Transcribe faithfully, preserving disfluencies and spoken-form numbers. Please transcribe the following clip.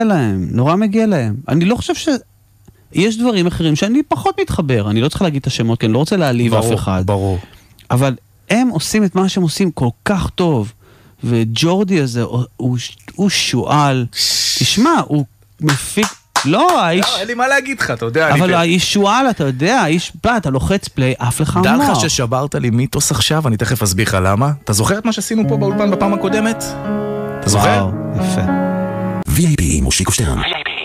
להם, נורא מגיע להם. אני לא חושב ש... יש דברים אחרים שאני פחות מתחבר, אני לא צריך להגיד את השמות, כי אני לא רוצה להעליב אף אחד. ברור. אבל הם עושים את מה שהם עושים כל כך טוב, וג'ורדי הזה, הוא, הוא, הוא שואל, תשמע, הוא מפיק, לא, האיש... לא, אין לי מה להגיד לך, אתה יודע. אבל האיש שואל, אתה יודע, האיש בא, אתה לוחץ פליי, אף לך דע מוח. לך ששברת לי מיתוס עכשיו, אני תכף אסביר לך למה. אתה זוכר את מה שעשינו פה באולפן בפעם הקודמת? אתה זוכר? וואו, יפה. וי איי פי עם מושיקו שטרן.